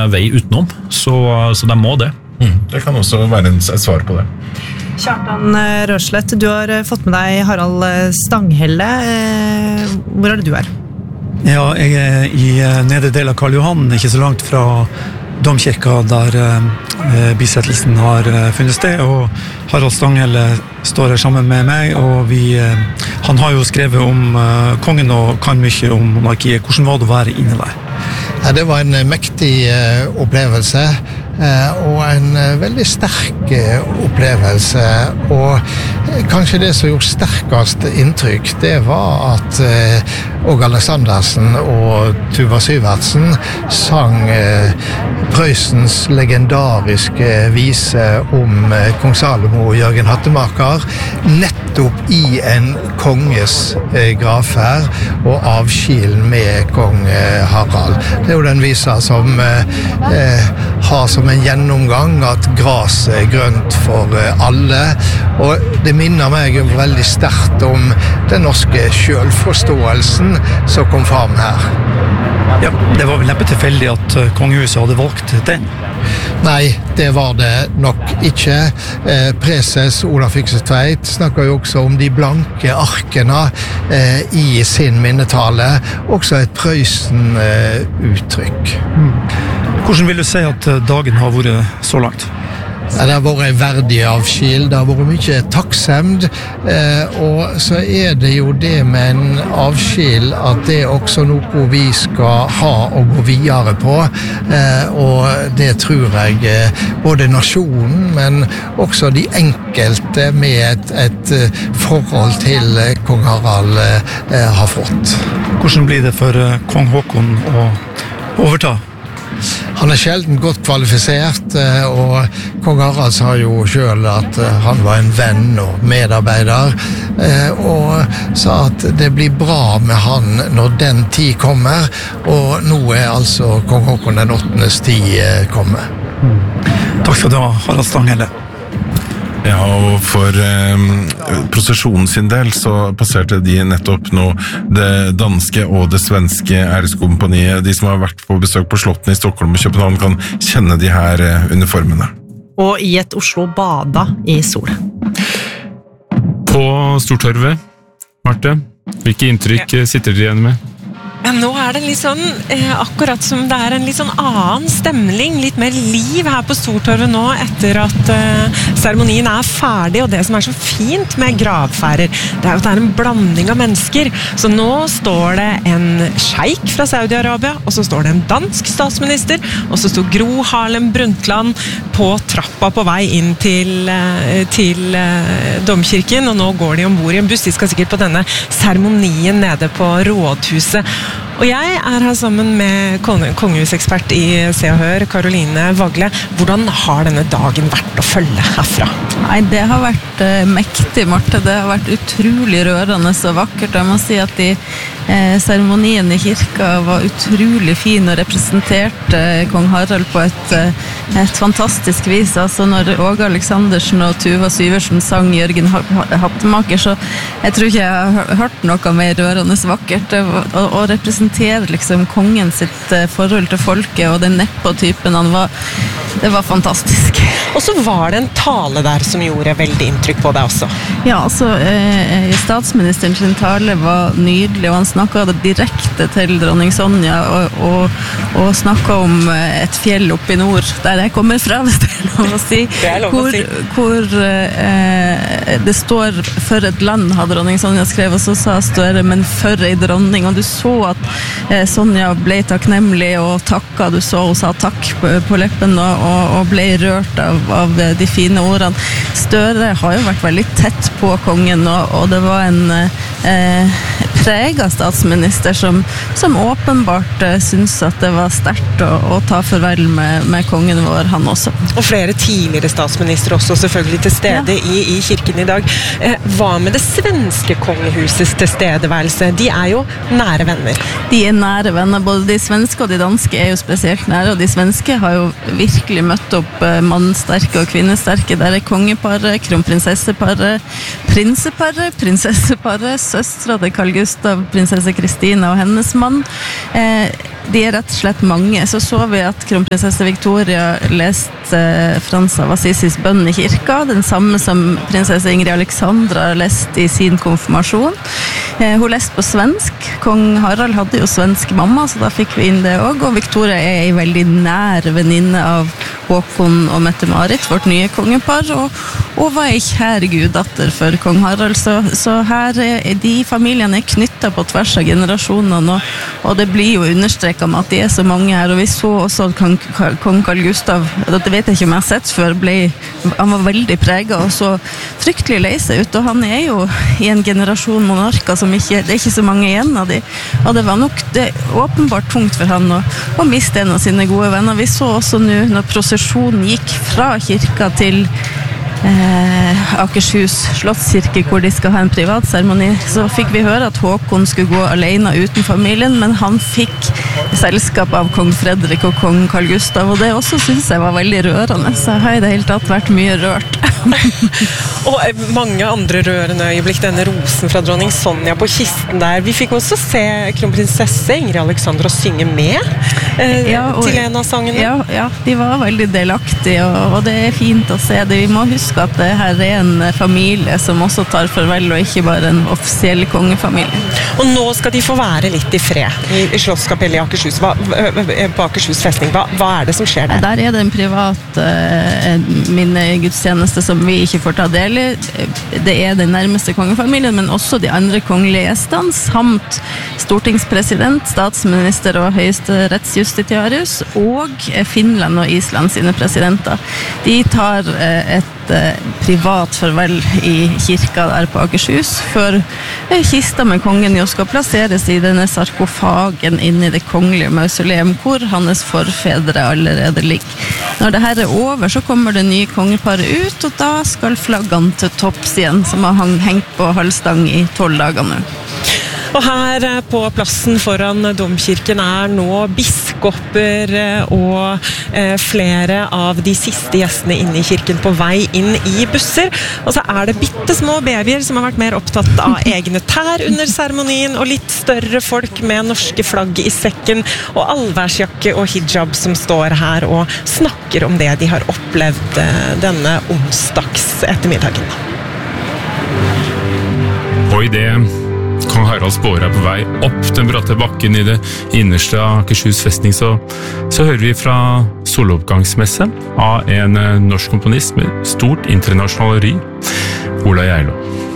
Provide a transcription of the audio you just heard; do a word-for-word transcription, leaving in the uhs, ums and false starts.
vei utenom, så, så de må det. Mm, det kan også være en, et svar på det. Kjartan Rørslett, du har fått med deg Harald Stanghelle. Hvor er det du er? Ja, jeg er i nedre del av Karl Johan, ikke så langt fra domkirka der eh, bisettelsen har eh, funnet sted, og Harald Stanghelle står her sammen med meg, og vi, eh, han har jo skrevet om eh, kongen og kan mye om monarkiet. Hvordan var det å være inne der? Ja, det var en mektig eh, opplevelse, eh, og en eh, veldig sterk eh, opplevelse, og eh, kanskje det som gjorde sterkest inntrykk, det var at eh, Åge Aleksandersen og Tuva Syvertsen sang eh, Prøysens legendariske vise om eh, kong Salomo og Jørgen Hattemaker, nettopp i en konges eh, gravferd og avskilen med kong eh, Harald. Det er jo den visa som eh, eh, har som en gjennomgang at gras er grønt for eh, alle, og det minner meg veldig sterkt om den norske selvforståelsen som kom fram her. Ja, det var vel neppe tilfeldig at kongehuset hadde valgt den? Nei, det var det nok ikke. Eh, preses Olav Fykse Tveit snakker jo også om de blanke arkene eh, i sin minnetale, også et Prøysen-uttrykk. Eh, mm. Hvordan vil du si at dagen har vært så langt? Ja, det har vært en verdig avskil, det har vært mye takksemd, eh, og så er det jo det med en avskil at det er også noe vi skal ha og gå videre på, eh, og det tror jeg eh, både nasjonen, men også de enkelte med et, et forhold til eh, kong Harald eh, har fått. Hvordan blir det for eh, kong Håkon å overta? Han er sjelden godt kvalifisert, og kong Harald sa jo selv at han var en venn og medarbeider, og sa at det blir bra med han når den tid kommer, og nå er altså kong Håkon den åttendes tid kommet. Mm. Takk skal du ha, Harald Stanghelle. Ja, og for eh, prosesjonen sin del så passerte de nettopp nå det danske og det svenske æreskompaniet. De som har vært på besøk på slottene i Stockholm og København kan kjenne de her eh, uniformene. Og i et Oslo bada i sol. På Stortorvet, Marte, hvilke inntrykk ja. Sitter dere igjen med? Ja, nå er det litt sånn, eh, akkurat som det er en litt sånn annen stemning, litt mer liv her på Stortorvet nå, etter at eh, seremonien er ferdig, og det som er så fint med gravferder, det er jo at det er en blanding av mennesker. Så nå står det en sjeik fra Saudi-Arabia, og så står det en dansk statsminister, og så står Gro Harlem Brundtland på trappa på vei inn til, eh, til eh, domkirken, og nå går de ombord i en buss. De skal sikkert på denne seremonien nede på rådhuset. Og jeg er her sammen med kongehusekspert i Se og Hør, Karoline Vagle. Hvordan har denne dagen vært å følge herfra? Nei, det har vært uh, mektig, Marte. Det har vært utrolig rørende og vakkert. Jeg må si at de eh, seremonien i kirka var utrolig fin og representerte eh, kong Harald på et, eh, et fantastisk vis. Altså når Åge Aleksandersen og Tuva Syvertsen sang Jørgen Hattemaker, så jeg tror ikke jeg har hørt noe mer rørende vakkert. Å, å representere liksom kongen sitt eh, forhold til folket og den neppo-typen han var, det var fantastisk. Og så var det en tale der som gjorde veldig inntrykk på deg også. Ja, altså, eh, statsministeren sin tale var nydelig, og han snakket direkte til dronning Sonja, og, og, og snakket om et fjell oppe i nord, der jeg kommer fra, hvis det er lov å si. Det er lov hvor, å si. Hvor eh, det står for et land, hadde dronning Sonja skrevet, og så sa Støre, men for ei dronning, og du så at eh, Sonja ble takknemlig og takket, du så hun sa takk på, på leppen, og, og ble rørt av, av de fine ordene. Støre har jo vært veldig tett på kongen, og, og det var en eh, preget statsminister som, som åpenbart eh, synes at det var sterkt å, å ta farvel med, med kongen vår, han også. Og flere tidligere statsminister også selvfølgelig til stede ja. i, i kirken i dag. Eh, hva med det svenske kongehusets tilstedeværelse? De er jo nære venner. De er nære venner, både de svenske og de danske er jo spesielt nære, og de svenske har jo virkelig møtt opp eh, mannsterke og kvinnesterke. Der er kongeparet, kronprinsesseparet, prinseparet, prinsesseparet, søstre til Carl Gustav, prinsesse Kristina og hennes mann. Eh, de er rett og slett mange. Så så vi at kronprinsesse Victoria leste eh, Frans av Assisis bønn i kirka, den samme som prinsesse Ingrid Alexandra leste i sin konfirmasjon. Eh, hun leste på svensk. Kong Harald hadde jo svensk mamma, så da fikk vi inn det også. Og Victoria er en veldig nær venninne av Håkon og Mette-Marit, vårt nye kongepar, og, og var en kjær guddatter for kong Harald. Så, så her er de familiene er knyttet på tvers av generasjonene, og, og det blir jo understreket med at de er så mange her. Og vi så også at kong, kong Carl Gustav, det vet jeg ikke om jeg har sett før, ble, han var veldig preget og så fryktelig lei seg ut, og han er jo i en generasjon monarker som ikke, det er ikke så mange igjen av de, og det var nok det åpenbart tungt for han å, å miste en av sine gode venner. Vi så også nå når prosesjonen gikk fra kirka til Eh, Akershus slottskirke, hvor de skal ha en privat seremoni, så fikk vi høre at Håkon skulle gå alene uten familien, men han fikk selskap av kong Fredrik og kong Carl Gustav, og det også synes jeg var veldig rørende, så jeg har i det hele tatt vært mye rørt. Og mange andre rørende øyeblikk, denne rosen fra dronning Sonja på kisten der. Vi fikk også se kronprinsesse Ingrid Alexandra synge med eh, ja, og, til en av sangene. Ja, ja, de var veldig delaktige, og, og det er fint å se det. Vi må huske at det her er en familie som også tar farvel, og ikke bare en offisiell kongefamilie. Og nå skal de få være litt i fred i, i Slottskapellet i Akershus. Hva, på Akershus festning. Hva, hva er det som skjer der? Der er det en privat eh, minnegudstjeneste som vi ikke får ta del i. Det er den nærmeste kongefamilien, men også de andre kongelige gjestene, samt stortingspresident, statsminister og høyeste rettsjustitiarius, og Finland og Island sine presidenter. De tar eh, et privat farvel i kirka der på Akershus, før kista med kongen jo skal plasseres i denne sarkofagen inn i det kongelige mausoleum, hvor hans forfedre allerede ligger. Når det her er over, så kommer det nye kongeparet ut, og da skal flaggene til topps igjen, som har hengt på halvstang i tolv dager nå. Og her på plassen foran domkirken er nå biskoper og flere av de siste gjestene inne i kirken på vei inn i busser. Og så er det bittesmå babyer som har vært mer opptatt av egne tær under seremonien, og litt større folk med norske flagg i sekken, og allværsjakke og hijab som står her og snakker om det de har opplevd denne onsdags ettermiddagen. Og i det kong Haralds båre er på vei opp den bratte bakken i det innerste av Akershus festning, så, så hører vi fra soloppgangsmesse av en norsk komponist med stort internasjonal ry, Ola Gjerlo.